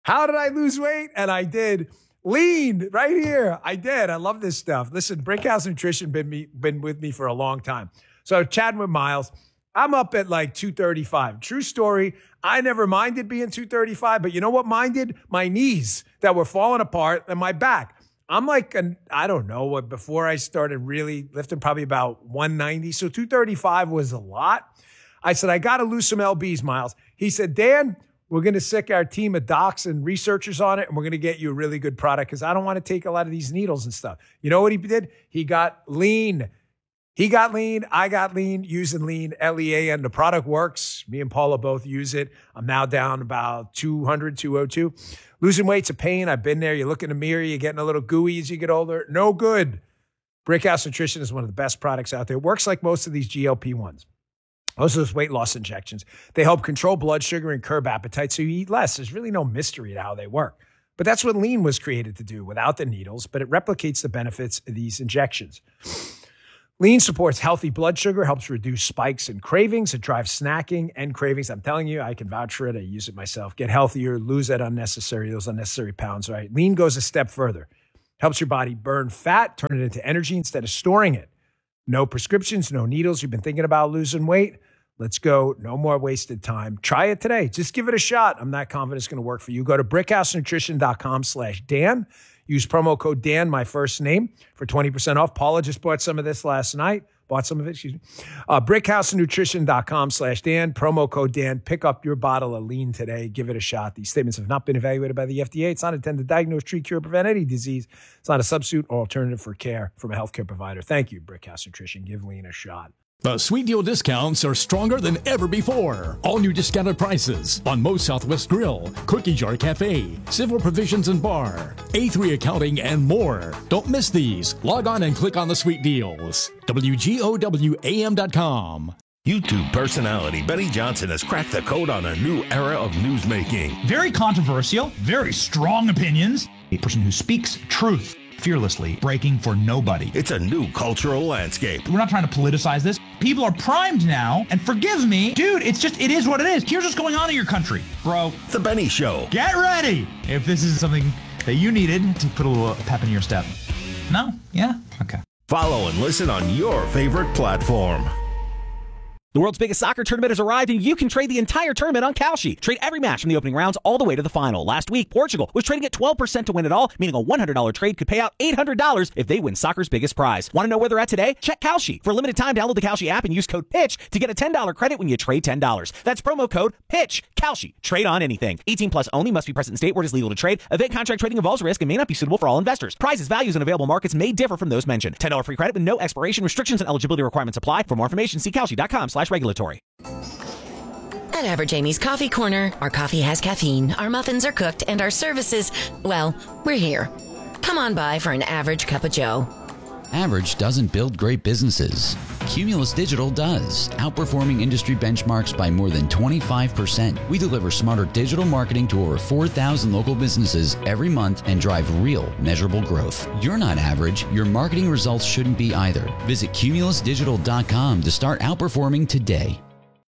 How did I lose weight? And I did. Lean right here. I did. I love this stuff. Listen, Brickhouse Nutrition been with me for a long time. So chatting with Miles, I'm up at like 235. True story. I never minded being 235, but you know what minded? My knees that were falling apart and my back. I'm like, I don't know what, before I started really lifting, probably about 190. So 235 was a lot. I said, I got to lose some LBs, Miles. He said, Dan, we're going to sick our team of docs and researchers on it, and we're going to get you a really good product because I don't want to take a lot of these needles and stuff. You know what he did? He got lean. He got lean. I got lean using lean, LEAN. The product works. Me and Paula both use it. I'm now down about 200, 202. Losing weight's a pain. I've been there. You look in the mirror, you're getting a little gooey as you get older. No good. Brickhouse Nutrition is one of the best products out there. It works like most of these GLP-1s. Most of those weight loss injections. They help control blood sugar and curb appetite so you eat less. There's really no mystery to how they work. But that's what lean was created to do without the needles, but it replicates the benefits of these injections. Lean supports healthy blood sugar, helps reduce spikes and cravings. It drives snacking and cravings. I'm telling you, I can vouch for it. I use it myself. Get healthier, lose those unnecessary pounds, right? Lean goes a step further. Helps your body burn fat, turn it into energy instead of storing it. No prescriptions, no needles. You've been thinking about losing weight? Let's go. No more wasted time. Try it today. Just give it a shot. I'm not confident it's going to work for you. Go to brickhousenutrition.com/Dan. Use promo code Dan, my first name, for 20% off. Paula just bought some of this last night. Brickhousenutrition.com/Dan. Promo code Dan. Pick up your bottle of lean today. Give it a shot. These statements have not been evaluated by the FDA. It's not intended to diagnose, treat, cure, or prevent any disease. It's not a substitute or alternative for care from a healthcare provider. Thank you, Brickhouse Nutrition. Give lean a shot. The Sweet Deal discounts are stronger than ever before. All new discounted prices on Moe's Southwest Grill, Cookie Jar Cafe, Civil Provisions and Bar, A3 Accounting, and more. Don't miss these. Log on and click on the Sweet Deals. WGOWAM.com. YouTube personality Benny Johnson has cracked the code on a new era of newsmaking. Very controversial, very strong opinions. A person who speaks truth fearlessly, breaking for nobody. It's a new cultural landscape. We're not trying to politicize this. People are primed now, and forgive me, dude, it is what it is. Here's what's going on in your country, bro. The Benny Show. Get ready if this is something that you needed to put a little pep in your step. No? Yeah? Okay. Follow and listen on your favorite platform. The world's biggest soccer tournament has arrived, and you can trade the entire tournament on Kalshi. Trade every match from the opening rounds all the way to the final. Last week, Portugal was trading at 12% to win it all, meaning a $100 trade could pay out $800 if they win soccer's biggest prize. Want to know where they're at today? Check Kalshi. For a limited time, download the Kalshi app and use code PITCH to get a $10 credit when you trade $10. That's promo code PITCH. Kalshi. Trade on anything. 18 plus only. Must be present in state where it is legal to trade. Event contract trading involves risk and may not be suitable for all investors. Prizes, values, and available markets may differ from those mentioned. $10 free credit with no expiration. Restrictions and eligibility requirements apply. For more information, see kalshi.com/regulatory. At Average Amy's Coffee Corner, our coffee has caffeine, our muffins are cooked, and our services, well, we're here. Come on by for an average cup of joe. Average doesn't build great businesses. Cumulus Digital does, outperforming industry benchmarks by more than 25%. We deliver smarter digital marketing to over 4,000 local businesses every month and drive real, measurable growth. You're not average. Your marketing results shouldn't be either. Visit cumulusdigital.com to start outperforming today.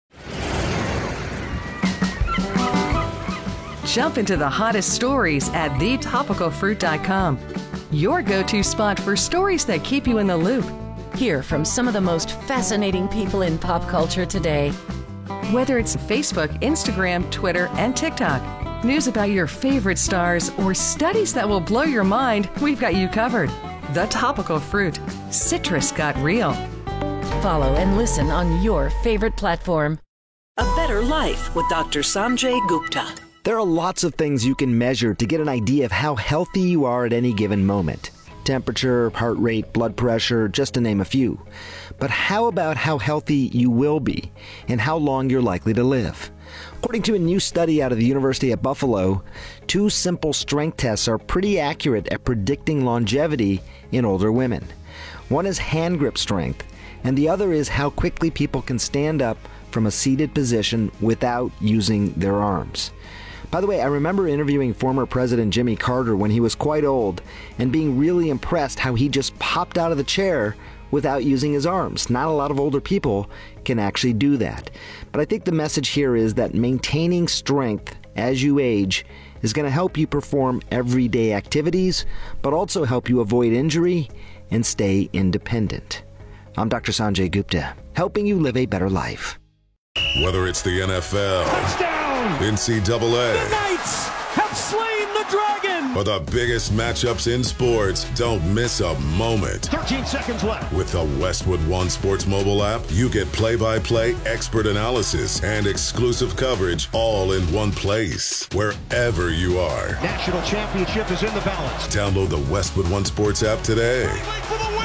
Jump into the hottest stories at thetopicalfruit.com. Your go-to spot for stories that keep you in the loop. Hear from some of the most fascinating people in pop culture today. Whether it's Facebook, Instagram, Twitter, and TikTok, news about your favorite stars, or studies that will blow your mind, we've got you covered. The Topical Fruit. Citrus got real. Follow and listen on your favorite platform. A Better Life with Dr. Sanjay Gupta. There are lots of things you can measure to get an idea of how healthy you are at any given moment. Temperature, heart rate, blood pressure, just to name a few. But how about how healthy you will be and how long you're likely to live? According to a new study out of the University at Buffalo, 2 simple strength tests are pretty accurate at predicting longevity in older women. One is hand grip strength, and the other is how quickly people can stand up from a seated position without using their arms. By the way, I remember interviewing former President Jimmy Carter when he was quite old and being really impressed how he just popped out of the chair without using his arms. Not a lot of older people can actually do that. But I think the message here is that maintaining strength as you age is going to help you perform everyday activities, but also help you avoid injury and stay independent. I'm Dr. Sanjay Gupta, helping you live a better life. Whether it's the NFL, touchdown, NCAA, the Knights have slain the dragon, or the biggest matchups in sports, don't miss a moment. 13 seconds left. With the Westwood One Sports mobile app, you get play-by-play expert analysis and exclusive coverage all in one place, wherever you are. National championship is in the balance. Download the Westwood One Sports app today. For the win!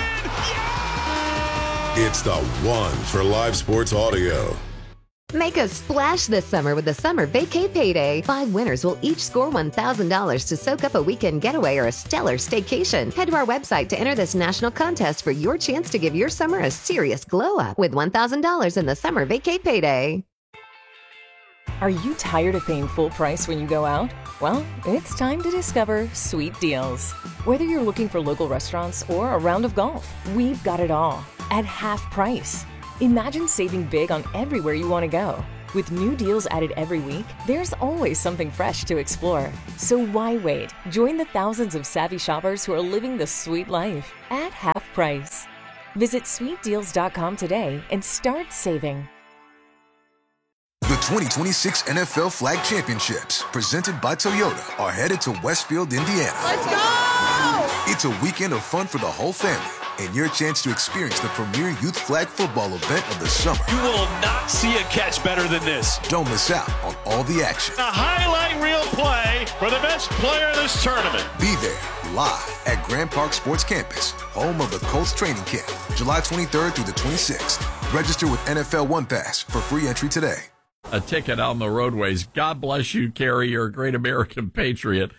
Yeah! It's the one for live sports audio. Make a splash this summer with the Summer Vacay Payday. 5 winners will each score $1,000 to soak up a weekend getaway or a stellar staycation. Head to our website to enter this national contest for your chance to give your summer a serious glow-up with $1,000 in the Summer Vacay Payday. Are you tired of paying full price when you go out? Well, it's time to discover Sweet Deals. Whether you're looking for local restaurants or a round of golf, we've got it all at half price. Imagine saving big on everywhere you want to go. With new deals added every week, there's always something fresh to explore. So why wait? Join the thousands of savvy shoppers who are living the sweet life at half price. Visit sweetdeals.com today and start saving. The 2026 NFL Flag Championships, presented by Toyota, are headed to Westfield, Indiana. Let's go! It's a weekend of fun for the whole family, and your chance to experience the premier youth flag football event of the summer. You will not see a catch better than this. Don't miss out on all the action. A highlight reel play for the best player in this tournament. Be there live at Grand Park Sports Campus, home of the Colts training camp, July 23rd through the 26th. Register with NFL One Pass for free entry today. A ticket on the roadways. God bless you, Kerry. You're a great American patriot.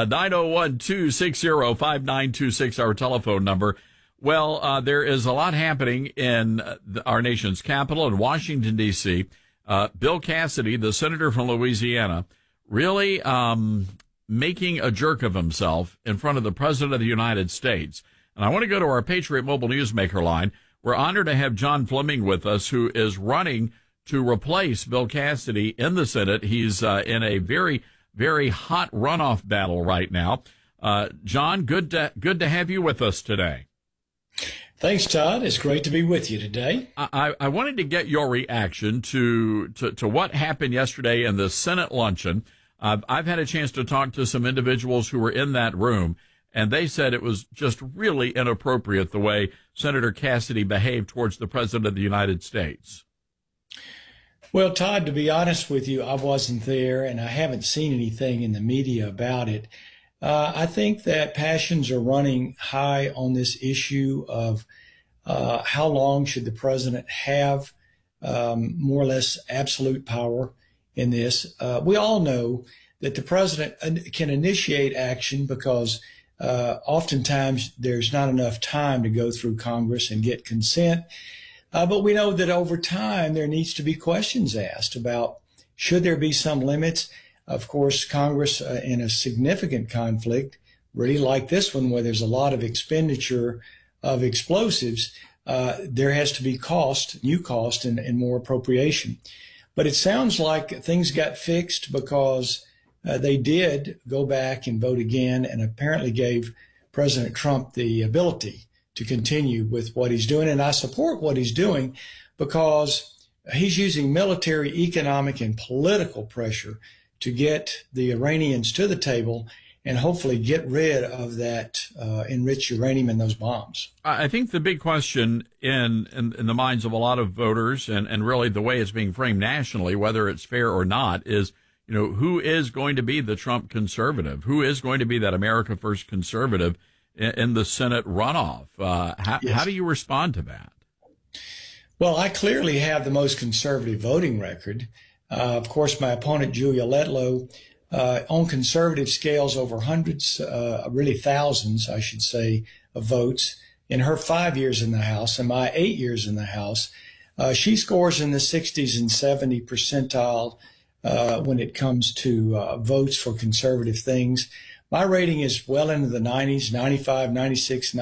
901-260-5926, our telephone number. Well, there is a lot happening in our nation's capital in Washington, D.C. Bill Cassidy, the senator from Louisiana, really making a jerk of himself in front of the President of the United States. And I want to go to our Patriot Mobile Newsmaker line. We're honored to have John Fleming with us, who is running to replace Bill Cassidy in the Senate. He's in a very, very hot runoff battle right now. John, good to have you with us today. Thanks, Todd. It's great to be with you today. I wanted to get your reaction to what happened yesterday in the Senate luncheon. I've had a chance to talk to some individuals who were in that room, and they said it was just really inappropriate the way Senator Cassidy behaved towards the President of the United States. Well, Todd, to be honest with you, I wasn't there, and I haven't seen anything in the media about it. I think that passions are running high on this issue of how long should the president have more or less absolute power in this. We all know that the president can initiate action because oftentimes there's not enough time to go through Congress and get consent. But we know that over time there needs to be questions asked about should there be some limits. Of course, Congress in a significant conflict, really like this one where there's a lot of expenditure of explosives, there has to be new cost and more appropriation. But it sounds like things got fixed because they did go back and vote again and apparently gave President Trump the ability to continue with what he's doing. And I support what he's doing because he's using military, economic, and political pressure to get the Iranians to the table and hopefully get rid of that enriched uranium in those bombs. I think the big question in the minds of a lot of voters and really the way it's being framed nationally, whether it's fair or not, is, who is going to be the Trump conservative? Who is going to be that America First conservative in the Senate runoff? How do you respond to that? Well, I clearly have the most conservative voting record. Of course, my opponent, Julia Letlow, on conservative scales over hundreds, really thousands, I should say, of votes in her 5 years in the House and my 8 years in the House. She scores in the 60s and 70 percentile when it comes to votes for conservative things. My rating is well into the 90s, 95, 96,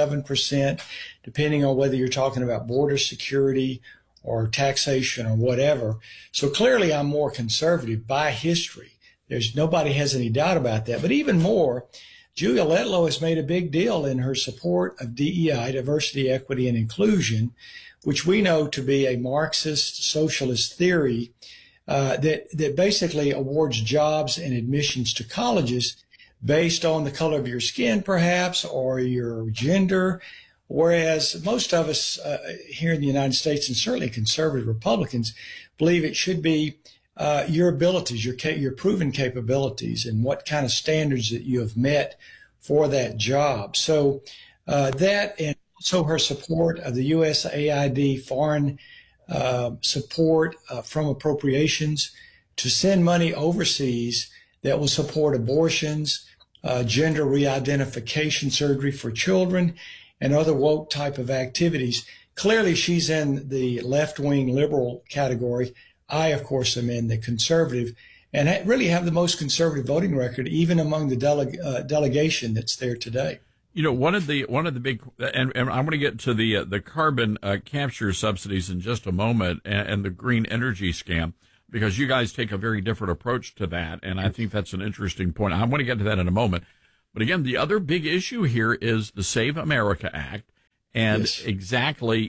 97%, depending on whether you're talking about border security or taxation or whatever. So clearly I'm more conservative by history Nobody has any doubt about that. But even more, Julia Letlow has made a big deal in her support of DEI, diversity, equity, and inclusion, which we know to be a Marxist socialist theory that basically awards jobs and admissions to colleges based on the color of your skin, perhaps, or your gender. Whereas most of us here in the United States, and certainly conservative Republicans, believe it should be your abilities, your proven capabilities, and what kind of standards that you have met for that job. So that, and also her support of the USAID foreign support from appropriations to send money overseas that will support abortions, gender re-identification surgery for children, and other woke type of activities. Clearly, she's in the left-wing liberal category. I, of course, am in the conservative, and really have the most conservative voting record, even among the delegation that's there today. You know, one of the big, and I'm going to get to the carbon capture subsidies in just a moment, and the green energy scam, because you guys take a very different approach to that, and I think that's an interesting point. I want to get to that in a moment. But again, the other big issue here is the Save America Act, and exactly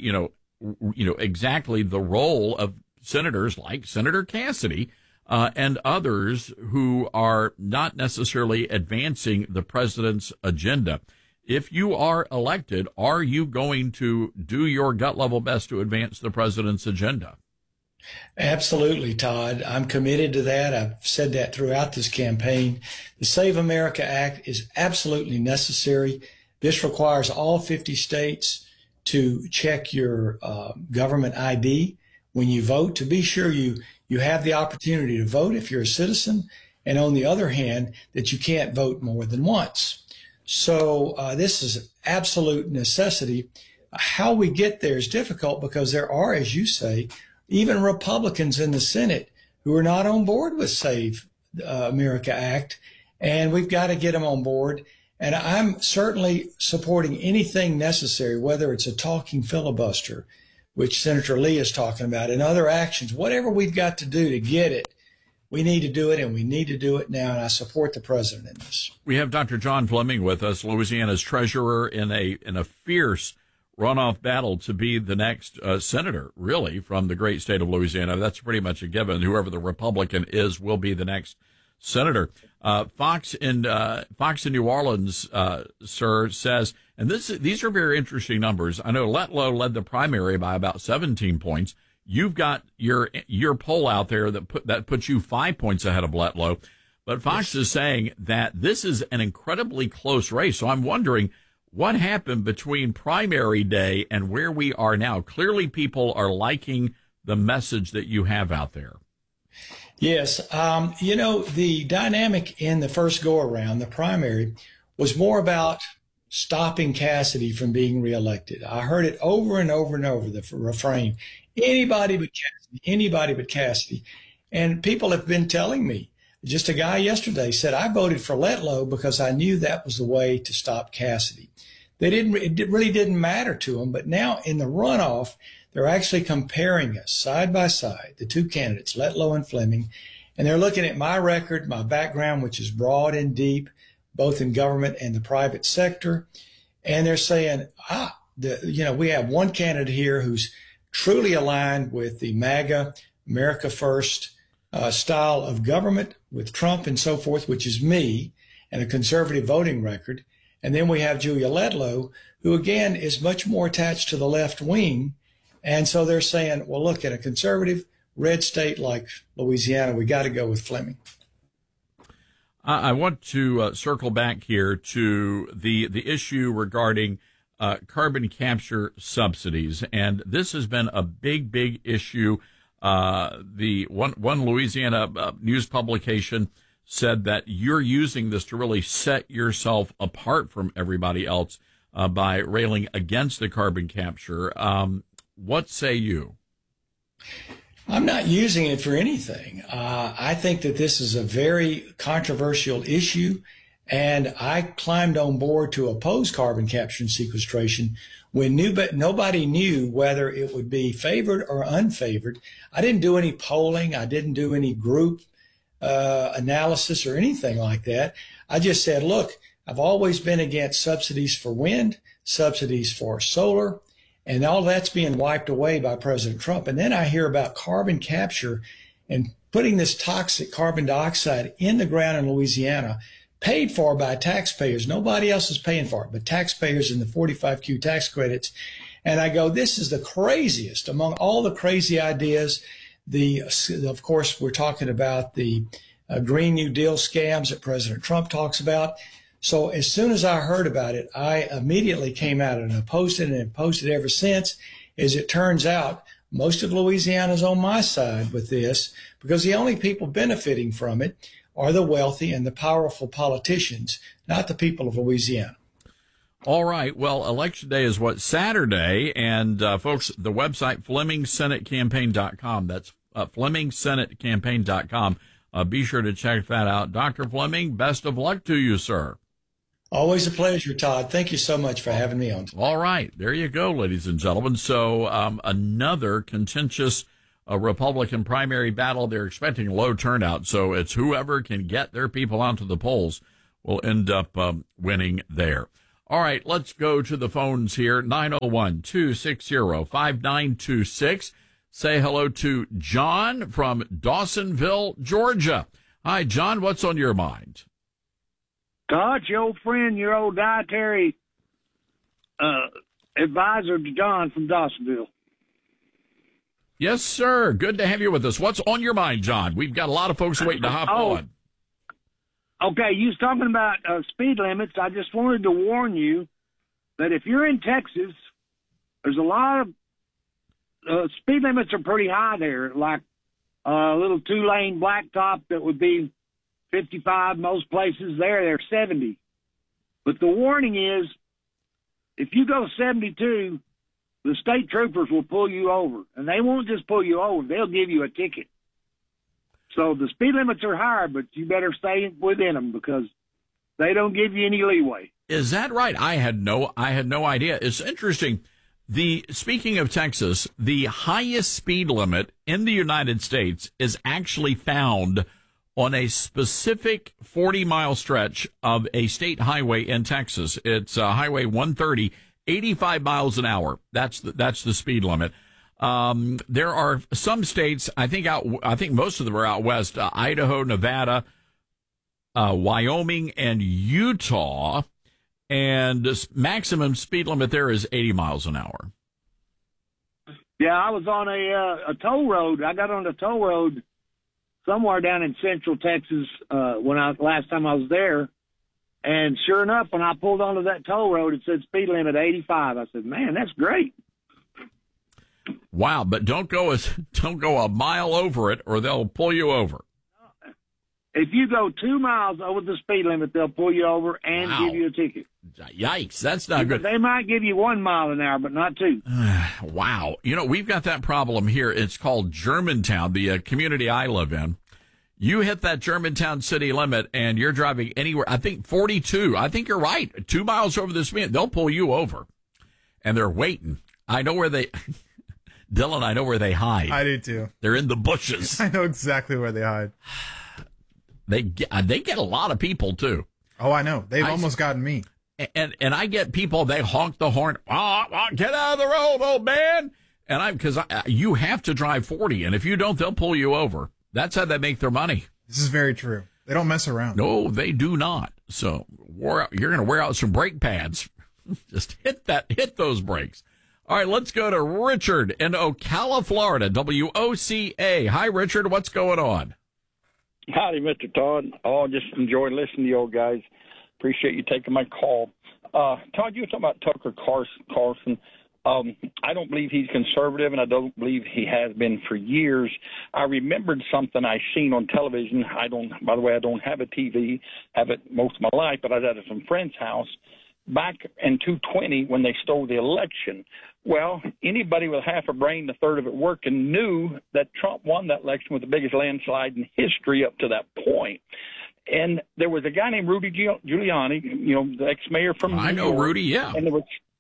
the role of senators like Senator Cassidy and others who are not necessarily advancing the president's agenda. If you are elected, are you going to do your gut level best to advance the president's agenda? Absolutely, Todd. I'm committed to that. I've said that throughout this campaign. The Save America Act is absolutely necessary. This requires all 50 states to check your government ID when you vote, to be sure you have the opportunity to vote if you're a citizen, and on the other hand, that you can't vote more than once. So this is an absolute necessity. How we get there is difficult because there are, as you say, even Republicans in the Senate who are not on board with Save America Act, and we've got to get them on board. And I'm certainly supporting anything necessary, whether it's a talking filibuster, which Senator Lee is talking about, and other actions, whatever we've got to do to get it, we need to do it, and we need to do it now, and I support the president in this. We have Dr. John Fleming with us, Louisiana's treasurer, in a fierce runoff battle to be the next senator, really, from the great state of Louisiana. That's pretty much a given. Whoever the Republican is will be the next senator. Fox in New Orleans, sir, says, and these are very interesting numbers. I know Letlow led the primary by about 17 points. You've got your poll out there that puts you 5 points ahead of Letlow. But Fox is saying that this is an incredibly close race. So I'm wondering, what happened between primary day and where we are now? Clearly, people are liking the message that you have out there. Yes. The dynamic in the first go-around, the primary, was more about stopping Cassidy from being reelected. I heard it over and over and over, the refrain, anybody but Cassidy, anybody but Cassidy. And people have been telling me, just a guy yesterday said, I voted for Letlow because I knew that was the way to stop Cassidy. It really didn't matter to them. But now in the runoff, they're actually comparing us side by side, the two candidates, Letlow and Fleming, and they're looking at my record, my background, which is broad and deep, both in government and the private sector. And they're saying, we have one candidate here who's truly aligned with the MAGA, America First style of government with Trump and so forth, which is me, and a conservative voting record. And then we have Julia Letlow, who again is much more attached to the left wing. And so they're saying, well, look, at a conservative red state like Louisiana, we got to go with Fleming. I want to circle back here to the issue regarding carbon capture subsidies. And this has been a big issue. The one Louisiana news publication said that you're using this to really set yourself apart from everybody else by railing against the carbon capture. What say you? I'm not using it for anything. I think that this is a very controversial issue, and I climbed on board to oppose carbon capture and sequestration when nobody knew whether it would be favored or unfavored. I didn't do any polling. I didn't do any group analysis or anything like that. I just said, look, I've always been against subsidies for wind, subsidies for solar, and all that's being wiped away by President Trump. And then I hear about carbon capture and putting this toxic carbon dioxide in the ground in Louisiana, paid for by taxpayers. Nobody else is paying for it, but taxpayers in the 45Q tax credits. And I go, this is the craziest among all the crazy ideas. Of course, we're talking about the Green New Deal scams that President Trump talks about. So as soon as I heard about it, I immediately came out and I posted, and have posted ever since. As it turns out, most of Louisiana's on my side with this, because the only people benefiting from it are the wealthy and the powerful politicians, not the people of Louisiana. All right. Well, Election Day is Saturday, and folks, the website FlemingSenateCampaign.com. That's FlemingSenateCampaign.com. Be sure to check that out. Dr. Fleming, best of luck to you, sir. Always a pleasure, Todd. Thank you so much for having me on. All right. There you go, ladies and gentlemen. So another contentious Republican primary battle. They're expecting low turnout, so it's whoever can get their people out to the polls will end up winning there. All right, let's go to the phones here. 901-260-5926. Say hello to John from Dawsonville, Georgia. Hi, John. What's on your mind? Todd, your old friend, your old dietary advisor, John from Dawsonville. Yes, sir. Good to have you with us. What's on your mind, John? We've got a lot of folks waiting to hop on. Okay, you was talking about speed limits. I just wanted to warn you that if you're in Texas, there's a lot of speed limits are pretty high there, like a little 2-lane blacktop that would be 55. Most places they're 70. But the warning is, if you go 72, the state troopers will pull you over. And they won't just pull you over, they'll give you a ticket. So the speed limits are higher, but you better stay within them because they don't give you any leeway. Is that right? I had no idea. It's interesting. Speaking of Texas, the highest speed limit in the United States is actually found on a specific 40-mile stretch of a state highway in Texas. It's Highway 130, 85 miles an hour. That's the speed limit. There are some states, I think most of them are out west, Idaho, Nevada, Wyoming, and Utah. And the maximum speed limit there is 80 miles an hour. Yeah, I was on a toll road. I got on the toll road somewhere down in central Texas last time I was there. And sure enough, when I pulled onto that toll road, it said speed limit 85. I said, man, that's great. Wow, but don't go a mile over it or they'll pull you over. If you go 2 miles over the speed limit, they'll pull you over and give you a ticket. Yikes, that's not good. They might give you 1 mile an hour, but not 2. Wow. We've got that problem here. It's called Germantown, the community I live in. You hit that Germantown city limit and you're driving anywhere, I think 42. I think you're right. 2 miles over the speed, they'll pull you over. And they're waiting. I know where Dylan, I know where they hide. I do too. They're in the bushes. I know exactly where they hide. They get a lot of people too. Oh, I know. They've almost gotten me. And I get people, they honk the horn. Get out of the road, old man. And because you have to drive 40. And if you don't, they'll pull you over. That's how they make their money. This is very true. They don't mess around. No, they do not. So you're going to wear out some brake pads. Just hit those brakes. All right, let's go to Richard in Ocala, Florida, WOCA. Hi, Richard. What's going on? Howdy, Mr. Todd. Just enjoy listening to you old guys. Appreciate you taking my call. Todd, you were talking about Tucker Carlson. I don't believe he's conservative, and I don't believe he has been for years. I remembered something I seen on television. By the way, I don't have a TV, have it most of my life, but I was at some friend's house back in 2020 when they stole the election. Well, anybody with half a brain, a third of it working, knew that Trump won that election with the biggest landslide in history up to that point. And there was a guy named Rudy Giuliani, the ex-mayor from New York. I know Rudy, yeah. And there was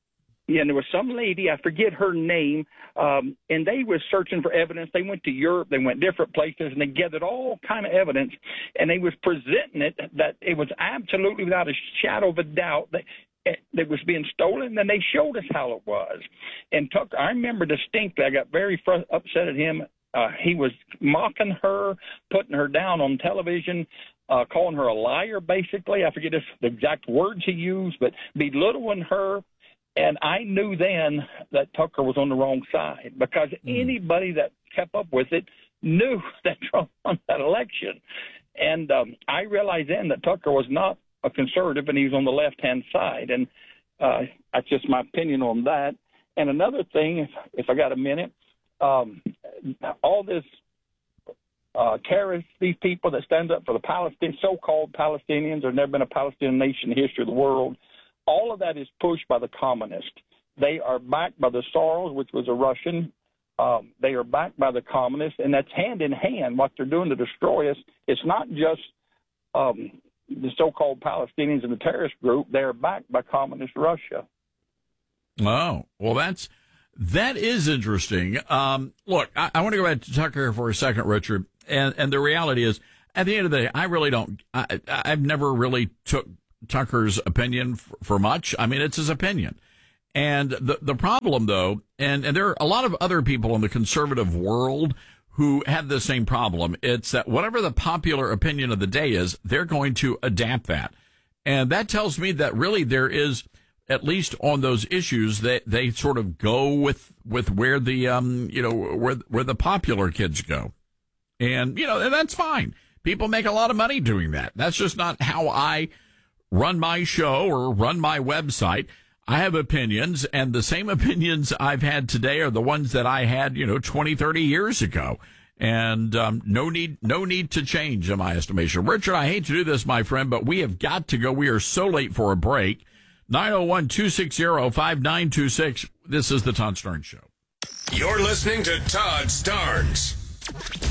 Yeah, and there was some lady, I forget her name, and they were searching for evidence. They went to Europe, they went different places, and they gathered all kind of evidence, and they was presenting it that it was absolutely without a shadow of a doubt that was being stolen, and they showed us how it was. And Tucker, I remember distinctly, I got very upset at him. He was mocking her, putting her down on television, calling her a liar, basically. I forget the exact words he used, but belittling her. And I knew then that Tucker was on the wrong side, because anybody that kept up with it knew that Trump won that election. And I realized then that Tucker was not a conservative and he was on the left-hand side. And that's just my opinion on that. And another thing, if I got a minute, all this terrorists, these people that stand up for the so-called Palestinians, there's never been a Palestinian nation in the history of the world. All of that is pushed by the communists. They are backed by the Soros, which was a Russian. They are backed by the communists, and that's hand in hand what they're doing to destroy us. It's not just the so-called Palestinians and the terrorist group. They are backed by communist Russia. Oh, well, that is interesting. Look, I want to go back to Tucker for a second, Richard, and the reality is, at the end of the day, I really don't. I've never really took Tucker's opinion for much. I mean, it's his opinion. And the problem, though, and there are a lot of other people in the conservative world who have the same problem. It's that whatever the popular opinion of the day is, they're going to adapt that. And that tells me that really there is, at least on those issues, that they sort of go with where the, where the popular kids go. And, and that's fine. People make a lot of money doing that. That's just not how I run my show or run my website. I have opinions, and the same opinions I've had today are the ones that I had, 20, 30 years ago. And no need to change, in my estimation. Richard, I hate to do this, my friend, but we have got to go. We are so late for a break. 901-260-5926. This is the Todd Starnes Show. You're listening to Todd Starnes.